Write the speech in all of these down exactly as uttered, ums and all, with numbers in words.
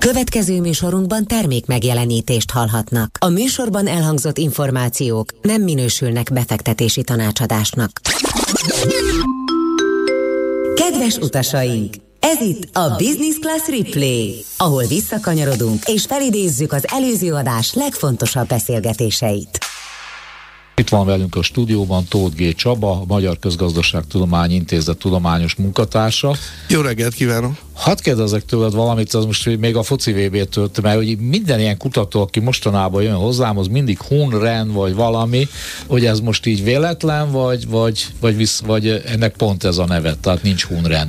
Következő műsorunkban termék megjelenítést hallhatnak. A műsorban elhangzott információk nem minősülnek befektetési tanácsadásnak. Kedves utasaink! Ez itt a Business Class Replay, ahol visszakanyarodunk és felidézzük az előző adás legfontosabb beszélgetéseit. Itt van velünk a stúdióban Tóth G. Csaba, a Magyar Közgazdaságtudományi Intézet tudományos munkatársa. Jó reggelt kívánok! Hadd kérdezek tőled valamit, az most még a foci vé bé-től, mert hogy minden ilyen kutató, aki mostanában jön hozzám, az mindig Hun Ren vagy valami, hogy ez most így véletlen, vagy, vagy, vagy, visz, vagy ennek pont ez a neve, tehát nincs Hun Ren.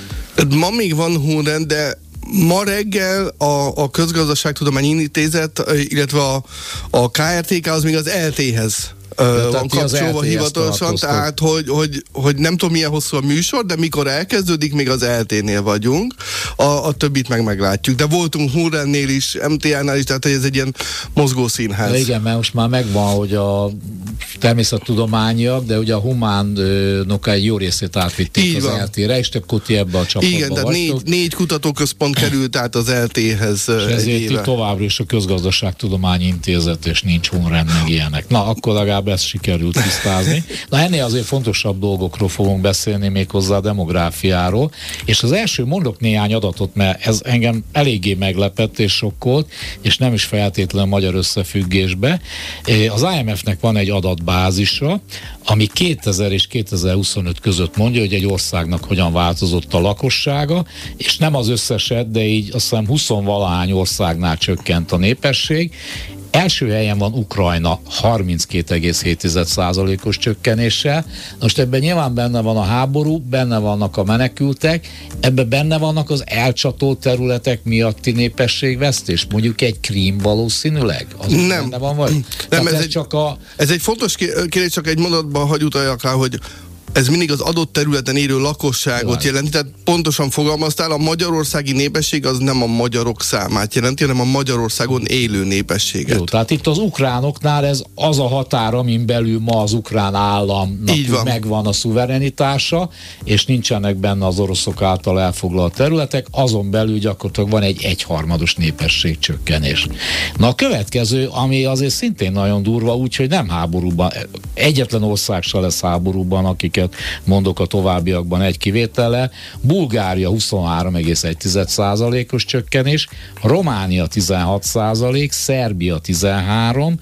Ma még van Hun Ren, de ma reggel a, a Közgazdaságtudományi Intézet, illetve a, a ká er té ká az még az el té-hez van kapcsolva hivatalosan, tehát hogy, hogy, hogy nem tudom milyen hosszú a műsor, de mikor elkezdődik, még az el té-nél vagyunk, a, a többit meg meglátjuk. De voltunk Hun Rennél is, em té á-nál is, tehát ez egy ilyen mozgó színház. De igen, mert most már megvan, hogy a természettudományiak, de ugye a humánok egy jó részét átvitték így az van. el té-re, és akkor ti ebbe a csapatba igen, tehát négy, négy kutatóközpont került át az el té-hez. És ezért ti továbbra is a Közgazdaságtudományi Intézet, és nincs Hun Ren meg ilyenek. Na, akkor legalább ezt sikerült tisztázni. Na, ennél azért fontosabb dolgokról fogunk beszélni, méghozzá a demográfiáról, és az első mondok néhány adatot, mert ez engem eléggé meglepett és sokkolt, és nem is feltétlenül magyar összefüggésbe. Az i em ef-nek van egy adatbázisa, ami kétezer és kétezer-huszonöt között mondja, hogy egy országnak hogyan változott a lakossága, és nem az összeset, de így azt hiszem húsz-valahány országnál csökkent a népesség. Első helyen van Ukrajna harminckét egész hét százalékos csökkenéssel. Most ebben nyilván benne van a háború, benne vannak a menekültek, ebben benne vannak az elcsatolt területek miatti népességvesztés. Mondjuk egy Krím valószínűleg? Az nem. Benne van, vagy? Nem, ez, ez, egy, csak a... ez egy fontos kérdés, csak egy mondatban hagy utaljak rá, hogy ez mindig az adott területen élő lakosságot jelenti, tehát pontosan fogalmaztál, a magyarországi népesség az nem a magyarok számát jelenti, hanem a Magyarországon élő népességet. Jó, tehát itt az ukránoknál ez az a határ, amin belül ma az ukrán államnak megvan a szuverenitása, és nincsenek benne az oroszok által elfoglalt területek, azon belül gyakorlatilag van egy egyharmados népességcsökkenés. Na a következő, ami azért szintén nagyon durva, úgyhogy nem háborúban, egyetlen ország se lesz háborúban, akik mondok a továbbiakban egy kivétellel. Bulgária huszonhárom egész egy százalékos csökkenés, Románia tizenhat százalék, Szerbia tizenhárom,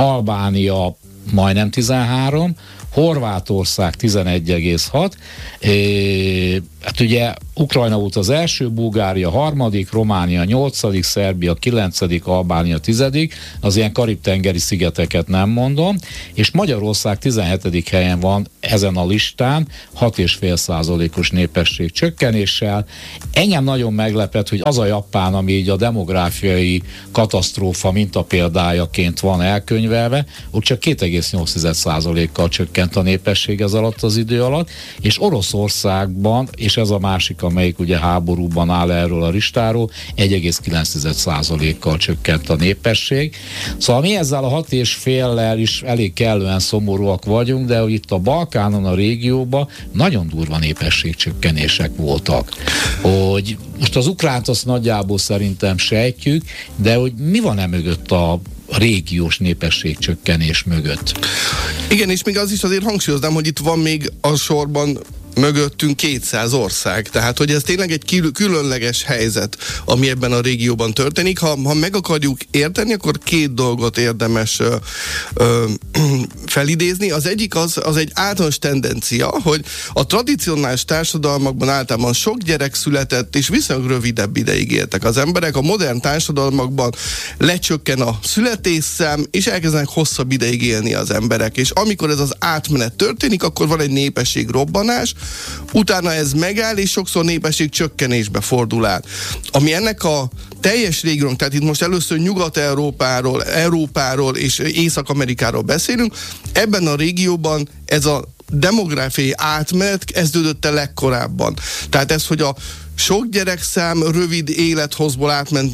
Albánia majdnem tizenhárom, Horvátország tizenegy egész hat, é, hát ugye Ukrajna volt az első, Bulgária harmadik, Románia nyolcadik, Szerbia kilencedik, Albánia tizedik, az ilyen karib-tengeri szigeteket nem mondom, és Magyarország tizenhetedik helyen van ezen a listán, hat egész öt százalékos népesség csökkenéssel. Engem nagyon meglepett, hogy az a Japán, ami így a demográfiai katasztrófa mintapéldájaként van elkönyvelve, ott csak két egész nyolc százalékkal csökkent a népesség ez alatt az idő alatt, és Oroszországban, és ez a másik, amelyik ugye háborúban áll erről a listáról, egy egész kilenc százalékkal csökkent a népesség. Szóval mi ezzel a hat és féllel is elég kellően szomorúak vagyunk, de hogy itt a Balkánon, a régióban nagyon durva népességcsökkenések voltak. Hogy most az ukránt azt nagyjából szerintem sejtjük, de hogy mi van e mögött a régiós népességcsökkenés mögött? Igen, és még az is azért hangsúlyoznám, hogy itt van még a sorban mögöttünk kétszáz ország. Tehát, hogy ez tényleg egy különleges helyzet, ami ebben a régióban történik. Ha, ha meg akarjuk érteni, akkor két dolgot érdemes ö, ö, felidézni. Az egyik az, az egy általános tendencia, hogy a tradicionális társadalmakban általában sok gyerek született, és viszonylag rövidebb ideig éltek az emberek. A modern társadalmakban lecsökken a születésszám, és elkezdenek hosszabb ideig élni az emberek. És amikor ez az átmenet történik, akkor van egy népességrobbanás, utána ez megáll, és sokszor népesség csökkenésbe fordul át. Ami ennek a teljes régiónk, tehát itt most először Nyugat-Európáról, Európáról és Észak-Amerikáról beszélünk, ebben a régióban ez a demográfiai átmenet kezdődött el legkorábban. Tehát ez, hogy a sok gyerekszám, rövid élethozból átmentünk a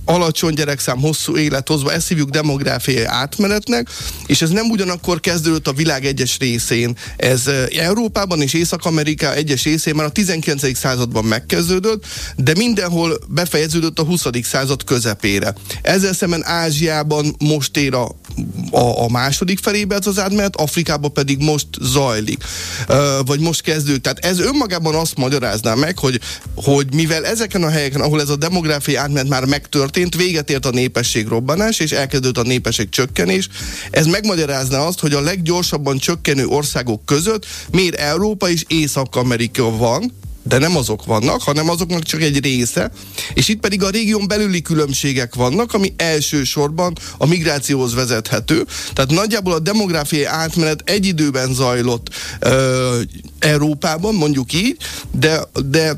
alacsony gyerekszám, hosszú élethozva, ezt hívjuk demográfiai átmenetnek, és ez nem ugyanakkor kezdődött a világ egyes részén. Ez Európában és Észak-Amerika egyes részén már a tizenkilencedik században megkezdődött, de mindenhol befejeződött a huszadik század közepére. Ezzel szemben Ázsiában most ér a, a, a második felébe ez az átmenet, Afrikában pedig most zajlik, vagy most kezdődött. Tehát ez önmagában azt magyarázná meg, hogy, hogy mivel ezeken a helyeken, ahol ez a demográfiai átmenet már megtörtént, véget ért a népességrobbanás, és elkezdődött a népesség csökkenés, ez megmagyarázná azt, hogy a leggyorsabban csökkenő országok között miért Európa és Észak-Amerika van, de nem azok vannak, hanem azoknak csak egy része, és itt pedig a régión belüli különbségek vannak, ami elsősorban a migrációhoz vezethető. Tehát nagyjából a demográfiai átmenet egy időben zajlott ö, Európában, mondjuk így, de, de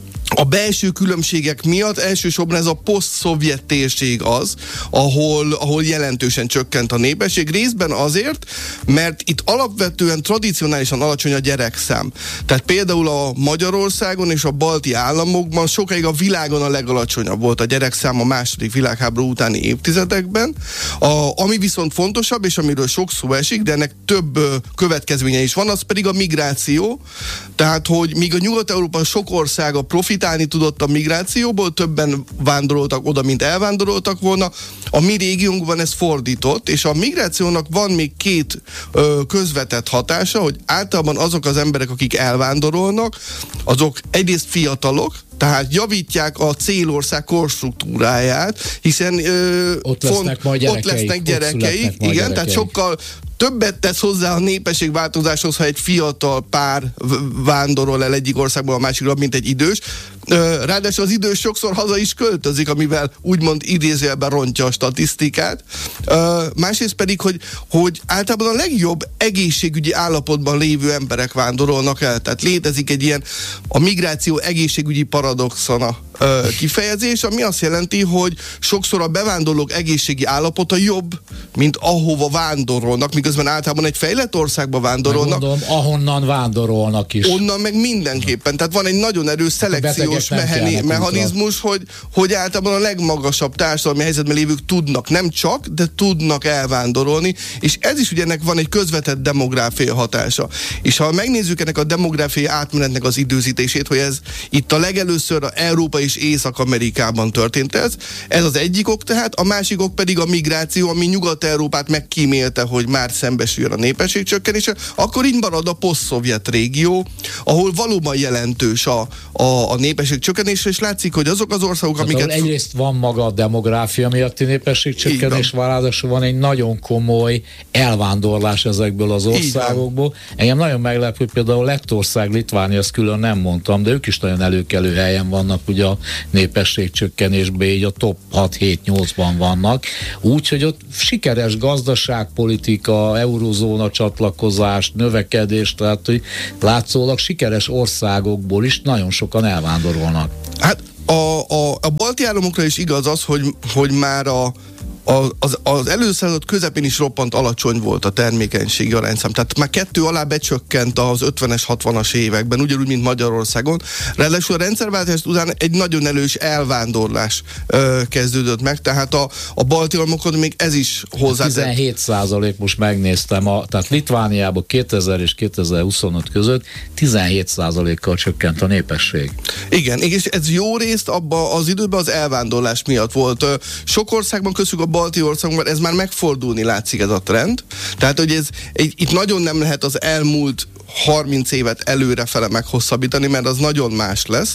a belső különbségek miatt elsősorban ez a poszt-szovjet térség az, ahol, ahol jelentősen csökkent a népesség, részben azért, mert itt alapvetően tradicionálisan alacsony a gyerekszám. Tehát például a Magyarországon és a balti államokban sokáig a világon a legalacsonyabb volt a gyerekszám a második világháború utáni évtizedekben. A, ami viszont fontosabb, és amiről sok szó esik, de ennek több ö, következménye is van, az pedig a migráció. Tehát, hogy míg a Nyugat-Európa sok országa profit tudott a migrációból, többen vándoroltak oda, mint elvándoroltak volna. A mi régiónkban ez fordított, és a migrációnak van még két ö, közvetett hatása, hogy általában azok az emberek, akik elvándorolnak, azok egyrészt fiatalok, tehát javítják a célország korstruktúráját, hiszen ö, ott lesznek font, majd gyerekeik, ott lesznek gyerekeik, igen, gyerekeik. Tehát sokkal többet tesz hozzá a népességváltozáshoz, ha egy fiatal pár vándorol el egyik országból a másikra, mint egy idős. Ráadásul az idős sokszor haza is költözik, amivel úgymond idézőjelben rontja a statisztikát. Másrészt pedig, hogy, hogy általában a legjobb egészségügyi állapotban lévő emberek vándorolnak el. Tehát létezik egy ilyen a migráció egészségügyi paradoxona kifejezés, ami azt jelenti, hogy sokszor a bevándorlók egészségi állapota jobb, mint ahova vándorolnak, miközben általában egy fejlett országba vándorolnak. Gondolom, ahonnan vándorolnak is. Onnan meg mindenképpen. Tehát van egy nagyon erős szelekciós meheni, mechanizmus, hogy, hogy általában a legmagasabb társadalmi helyzetben lévők tudnak, nem csak, de tudnak elvándorolni, és ez is ugye ennek van egy közvetett demográfiai hatása. És ha megnézzük ennek a demográfiai átmenetnek az időzítését, hogy ez itt a legelőször a Európa és Észak-Amerikában történt ez, ez az egyik ok tehát, a másik ok pedig a migráció, ami Nyugat-Európát megkímélte, hogy már szembesüljön a népességcsökkenése, akkor így marad a poszt-szovjet régió, ahol valóban jelentős a, a, a népességcsökkenés, és látszik, hogy azok az országok, tehát amiket... egyrészt van maga a demográfia miatti népességcsökkenés, ráadásul van egy nagyon komoly elvándorlás ezekből az országokból. Engem nagyon meglepő, például Lettország, Litvánia, ezt külön nem mondtam, de ők is nagyon előkelő helyen vannak, ugye a népességcsökkenésben, így a top hat hét nyolcban vannak. Úgyhogy ott sikeres gazdaságpolitika, eurozóna csatlakozás, növekedés, tehát hogy látszólag sikeres országokból is nagyon sokan elvándorolnak. Hát a, a, a balti államokra is igaz az, hogy, hogy már a Az, az előszázad közepén is roppant alacsony volt a termékenységi arányszám. Tehát már kettő alá becsökkent az ötvenes, hatvanas években, ugyanúgy, mint Magyarországon. Ráadásul a rendszerváltás után egy nagyon erős elvándorlás ö, kezdődött meg, tehát a, a balti államokon még ez is hozzá. tizenhét százalék most megnéztem, a, tehát Litvániában kétezer és kétezer-huszonöt között tizenhét százalékkal csökkent a népesség. Igen, és ez jó részt abban az időben az elvándorlás miatt volt. Sok országban, köztük a balti országokban ez már megfordulni látszik, ez a trend. Tehát, hogy ez, itt nagyon nem lehet az elmúlt harminc évet előrefele meghosszabbítani, mert az nagyon más lesz.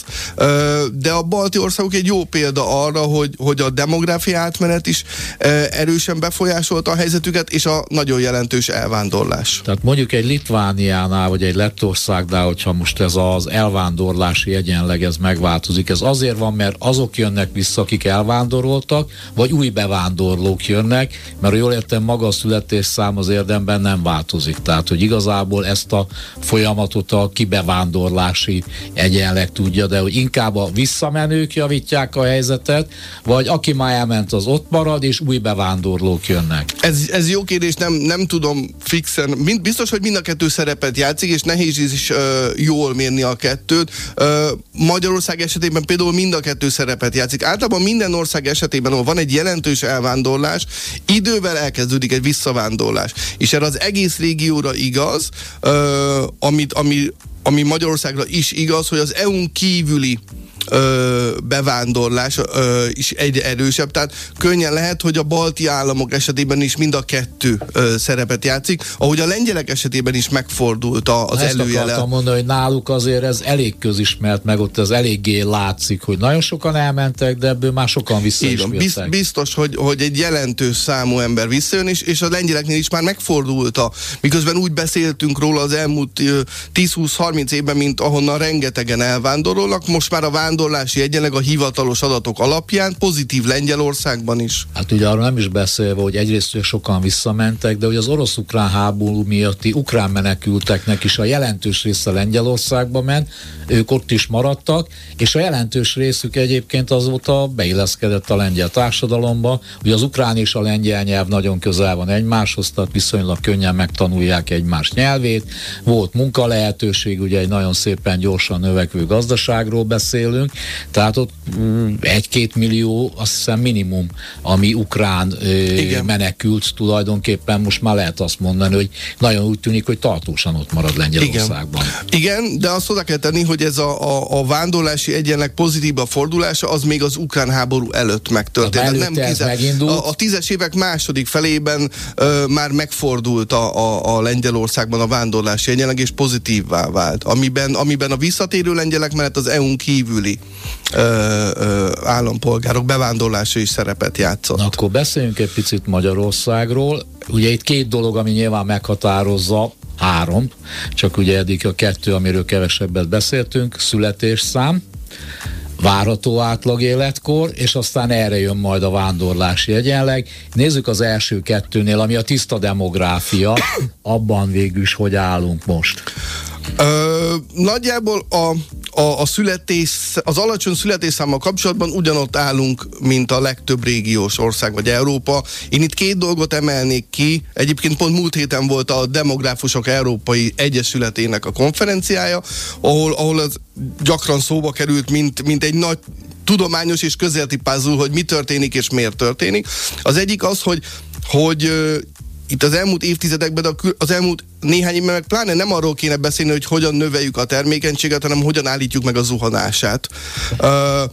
De a balti országok egy jó példa arra, hogy, hogy a demográfia átmenet is erősen befolyásolta a helyzetüket, és a nagyon jelentős elvándorlás. Tehát mondjuk egy Litvániánál, vagy egy Lettországnál, hogyha most ez az elvándorlási egyenleg ez megváltozik, ez azért van, mert azok jönnek vissza, akik elvándoroltak, vagy új bevándorlók jönnek, mert jól értem, maga a születésszám az érdemben nem változik. Tehát, hogy igazából ezt a folyamatot a kibevándorlási egyenleg tudja, de hogy inkább a visszamenők javítják a helyzetet, vagy aki már elment, az ott marad, és új bevándorlók jönnek? Ez, ez jó kérdés, nem, nem tudom fixen. Mind, biztos, hogy mind a kettő szerepet játszik, és nehéz is uh, jól mérni a kettőt. Uh, Magyarország esetében például mind a kettő szerepet játszik. Általában minden ország esetében, ahol van egy jelentős elvándorlás, idővel elkezdődik egy visszavándorlás. És erre az egész régióra igaz, uh, amit, ami, ami Magyarországra is igaz, hogy az é u-n kívüli Ö, bevándorlás ö, is egyre erősebb, tehát könnyen lehet, hogy a balti államok esetében is mind a kettő ö, szerepet játszik, ahogy a lengyelek esetében is megfordult a, az Ezt előjele. Ezt akartam mondani, hogy náluk azért ez elég közismert, meg ott az eléggé látszik, hogy nagyon sokan elmentek, de ebből már sokan vissza is jöttek. Biztos, hogy, hogy egy jelentős számú ember visszajön, és, és a lengyeleknél is már megfordult a, miközben úgy beszéltünk róla az elmúlt tíz-húsz-harminc évben, mint ahonnan rengetegen elvándorolnak, most már a vándorlási egyenleg a hivatalos adatok alapján pozitív Lengyelországban is. Hát ugye arról nem is beszélve, hogy egyrészt sokan visszamentek, de hogy az orosz-ukrán háború miatti ukrán menekülteknek is a jelentős része Lengyelországba ment, ők ott is maradtak, és a jelentős részük egyébként azóta beilleszkedett a lengyel társadalomba, hogy az ukrán és a lengyel nyelv nagyon közel van egymáshoz, tehát viszonylag könnyen megtanulják egymás nyelvét. Volt munkalehetőség, ugye egy nagyon szépen gyorsan növekvő gazdaságról beszélünk, tehát ott egy-két millió, azt hiszem minimum, ami ukrán ö, menekült tulajdonképpen, most már lehet azt mondani, hogy nagyon úgy tűnik, hogy tartósan ott marad Lengyelországban. Igen, Igen, de azt oda kell tenni, hogy ez a, a, a vándorlási egyenleg pozitív a fordulása, az még az ukrán háború előtt megtörtént. Nem kizel, a, a tízes évek második felében ö, már megfordult a, a, a Lengyelországban a vándorlási egyenleg, és pozitívvá vált. Amiben, amiben a visszatérő lengyelek mellett az é u-n kívüli ö, ö, állampolgárok bevándorlása is szerepet játszott. Na, akkor beszéljünk egy picit Magyarországról. Ugye itt két dolog, ami nyilván meghatározza, három, csak ugye eddig a kettő, amiről kevesebbet beszéltünk, születésszám, várható átlag életkor, és aztán erre jön majd a vándorlási egyenleg. Nézzük az első kettőnél, ami a tiszta demográfia, abban végül is hogy állunk most. Ö, nagyjából a, a, a születés, az alacsony születésszámmal kapcsolatban ugyanott állunk, mint a legtöbb régiós ország vagy Európa. Én itt két dolgot emelnék ki. Egyébként pont múlt héten volt a Demográfusok Európai Egyesületének a konferenciája, ahol, ahol az gyakran szóba került, mint, mint egy nagy tudományos és közéleti puzzle, hogy mi történik és miért történik. Az egyik az, hogy, hogy itt az elmúlt évtizedekben, de az elmúlt néhány évben meg pláne nem arról kéne beszélni, hogy hogyan növeljük a termékenységet, hanem hogyan állítjuk meg a zuhanását. Uh,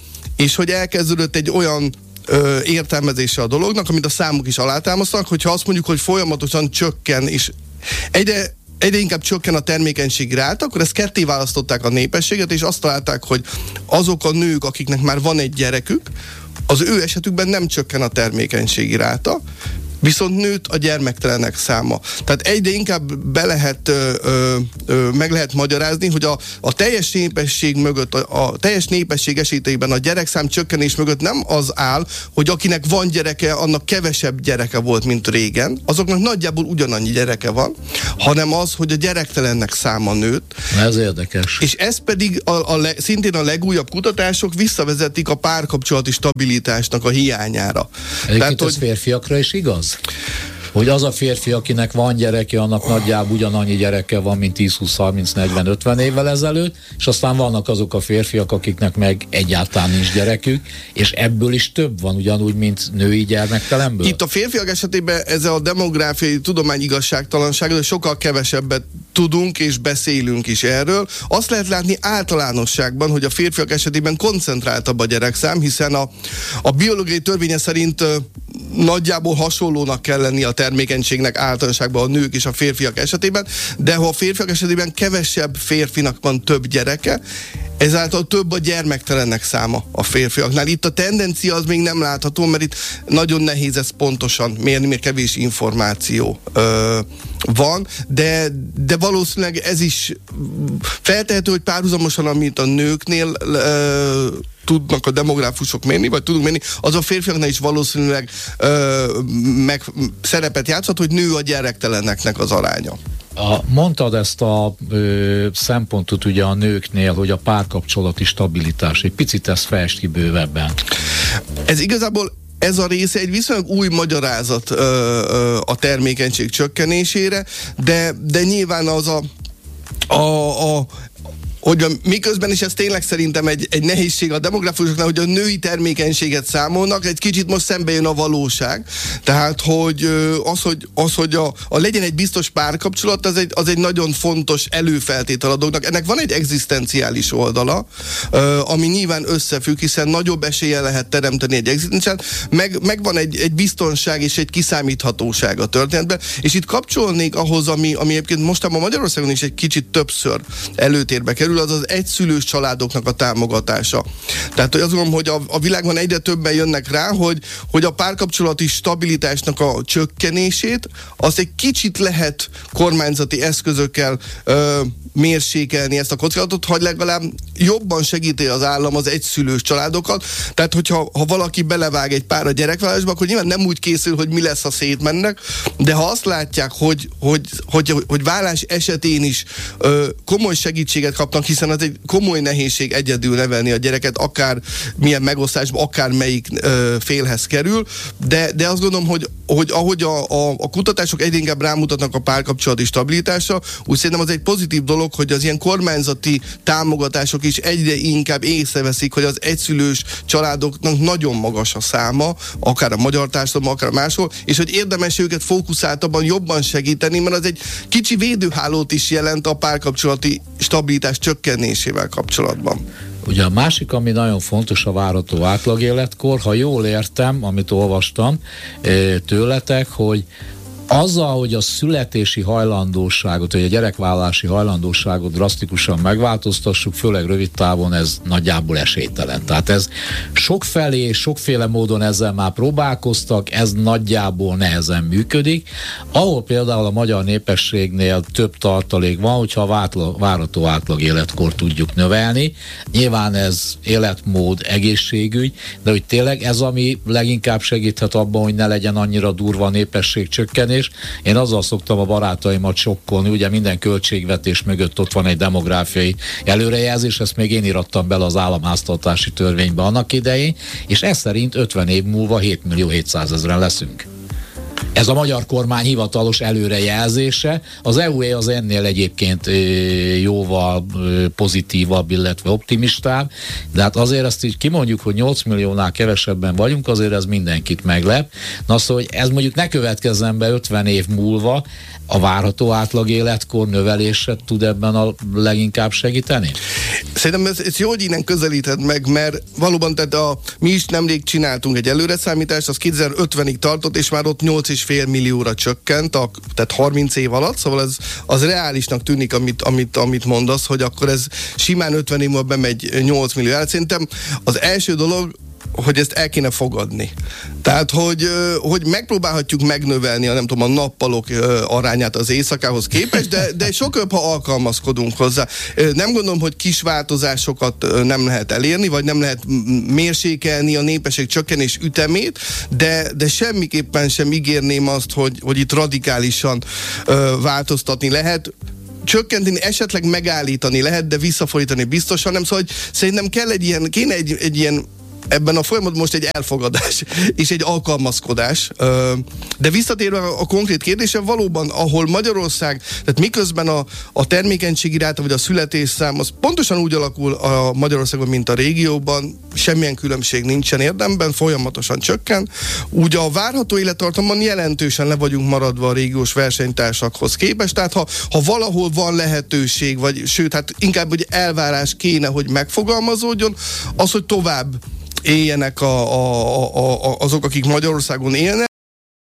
és hogy elkezdődött egy olyan uh, értelmezése a dolognak, amit a számok is alátámasztanak, hogyha azt mondjuk, hogy folyamatosan csökken, és egyre egyre inkább csökken a termékenységi ráta, akkor ezt ketté választották a népességet, és azt találták, hogy azok a nők, akiknek már van egy gyerekük, az ő esetükben nem csökken a termékenységi ráta, viszont nőtt a gyermektelenek száma. Tehát egyre inkább be lehet, ö, ö, ö, meg lehet magyarázni, hogy a, a teljes népesség mögött, a, a teljes népesség esetében a gyerekszám csökkenés mögött nem az áll, hogy akinek van gyereke, annak kevesebb gyereke volt, mint régen, azoknak nagyjából ugyanannyi gyereke van, hanem az, hogy a gyerektelennek száma nőtt. Ez érdekes. És ez pedig a, a le, szintén a legújabb kutatások visszavezetik a párkapcsolati stabilitásnak a hiányára. Egyébként Tehát, ez hogy férfiakra is igaz? Hogy az a férfi, akinek van gyereke, annak nagyjából ugyanannyi gyereke van, mint tíz, húsz, harminc, negyven, ötven évvel ezelőtt, és aztán vannak azok a férfiak, akiknek meg egyáltalán nincs gyerekük, és ebből is több van, ugyanúgy, mint női gyermektelenből. Itt a férfiak esetében ez a demográfiai tudomány igazságtalansága, de sokkal kevesebbet tudunk és beszélünk is erről. Azt lehet látni általánosságban, hogy a férfiak esetében koncentráltabb a gyerekszám, hiszen a, a biológiai törvénye szerint uh, nagyjából hasonlónak kell lenni a termékenységnek általánosságban a nők és a férfiak esetében, de ha a férfiak esetében kevesebb férfinak van több gyereke, ezáltal több a gyermektelennek száma a férfiaknál. Itt a tendencia az még nem látható, mert itt nagyon nehéz ezt pontosan mérni, mert kevés információ ö, van, de, de valószínűleg ez is feltehető, hogy párhuzamosan, amit a nőknél ö, tudnak a demográfusok mérni, vagy tudunk mérni, az a férfiaknál is valószínűleg ö, meg szerepet játszhat, hogy nő a gyerekteleneknek az aránya. A, mondtad ezt a ö, szempontot ugye a nőknél, hogy a párkapcsolati stabilitás. Egy picit ezt fejtsd ki bővebben. Ez igazából ez a része egy viszonylag új magyarázat ö, ö, a termékenység csökkenésére, de, de nyilván az a, a, a hogy miközben is ez tényleg szerintem egy, egy nehézség a demográfusoknál, hogy a női termékenységet számolnak, egy kicsit most szembe jön a valóság. Tehát, hogy az, hogy, az, hogy a, a legyen egy biztos párkapcsolat, az egy, az egy nagyon fontos előfeltétel a dolognak. Ennek van egy egzisztenciális oldala, ami nyilván összefügg, hiszen nagyobb esélye lehet teremteni egy egzisztenciát, meg, meg van egy, egy biztonság és egy kiszámíthatóság a történetben, és itt kapcsolnék ahhoz, ami, ami egyébként mostában Magyarországon is egy kicsit többször előtérbe kerül, az az egyszülős családoknak a támogatása. Tehát, hogy azt gondolom, hogy a, a világban egyre többen jönnek rá, hogy, hogy a párkapcsolati stabilitásnak a csökkenését, azt egy kicsit lehet kormányzati eszközökkel ö, mérsékelni ezt a kockázatot, hogy legalább jobban segíti az állam az egyszülős családokat. Tehát, hogyha ha valaki belevág egy pár a gyerekvállalásba, akkor nyilván nem úgy készül, hogy mi lesz, ha szétmennek, de ha azt látják, hogy, hogy, hogy, hogy, hogy vállás esetén is ö, komoly segítséget kapnak, hiszen az egy komoly nehézség egyedül nevelni a gyereket, akár milyen megosztásban, akár melyik ö, félhez kerül, de, de azt gondolom, hogy, hogy ahogy a, a, a kutatások egyre inkább rámutatnak a párkapcsolati stabilitásra, úgy szerintem az egy pozitív dolog, hogy az ilyen kormányzati támogatások is egyre inkább észreveszik, hogy az egyszülős családoknak nagyon magas a száma, akár a magyar társadalomban, akár máshol, és hogy érdemes őket fókuszáltabban jobban segíteni, mert az egy kicsi védőhálót is jelent a párkapcsolati stabilitás csökkenésével kapcsolatban. Ugye a másik, ami nagyon fontos, a várható átlagéletkor, ha jól értem, amit olvastam tőletek, hogy azzal, hogy a születési hajlandóságot, vagy a gyerekvállalási hajlandóságot drasztikusan megváltoztassuk, főleg rövid távon ez nagyjából esélytelen. Tehát ez sokfelé, sokféle módon ezzel már próbálkoztak, ez nagyjából nehezen működik. Ahol például a magyar népességnél több tartalék van, hogyha a vátla, várható átlag életkor tudjuk növelni. Nyilván ez életmód, egészségügy, de hogy tényleg ez, ami leginkább segíthet abban, hogy ne legyen annyira durva a népességcsökkenés. Én azzal szoktam a barátaimat sokkolni, ugye minden költségvetés mögött ott van egy demográfiai előrejelzés, ezt még én irattam bele az államháztartási törvénybe annak idején, és ez szerint ötven év múlva hét millió hétszázezren leszünk. Ez a magyar kormány hivatalos előrejelzése. Az é u az ennél egyébként jóval pozitívabb, illetve optimistább, de hát azért ezt így kimondjuk, hogy nyolc milliónál kevesebben vagyunk, azért ez mindenkit meglep. Na szóval, hogy ez mondjuk ne következzen be ötven év múlva, a várható átlag életkor növelése tud ebben a leginkább segíteni? Szerintem ez, ez jó, hogy innen közelíted meg, mert valóban tehát a, mi is nemrég csináltunk egy előreszámítást, az kétezer-ötvenig tartott, és már ott nyolc egész öt millióra csökkent, a, tehát harminc év alatt, szóval ez az reálisnak tűnik, amit, amit, amit mondasz, hogy akkor ez simán ötven év múlva bemegy nyolc millió. Szerintem az első dolog, hogy ezt el kéne fogadni. Tehát, hogy, hogy megpróbálhatjuk megnövelni a, nem tudom, a nappalok arányát az éjszakához képest, de, de sokkal, ha alkalmazkodunk hozzá. Nem gondolom, hogy kis változásokat nem lehet elérni, vagy nem lehet mérsékelni a népesség csökkenés ütemét, de, de semmiképpen sem ígérném azt, hogy, hogy itt radikálisan változtatni lehet. Csökkenteni, esetleg megállítani lehet, de visszafordítani biztosan nem. Szóval, hogy szerintem kell egy ilyen, kéne egy, egy ilyen ebben a folyamatban most egy elfogadás és egy alkalmazkodás. De visszatérve a konkrét kérdésre, valóban, ahol Magyarország, tehát miközben a, a termékenység iráta, vagy a születésszám, az pontosan úgy alakul a Magyarországon, mint a régióban, semmilyen különbség nincsen érdemben, folyamatosan csökken. Ugye a várható élettartamban jelentősen le vagyunk maradva a régiós versenytársakhoz képest, tehát ha, ha valahol van lehetőség, vagy sőt, hát inkább hogy elvárás kéne, hogy megfogalmazódjon, az, hogy tovább éljenek a, a, a, a, azok, akik Magyarországon élnek,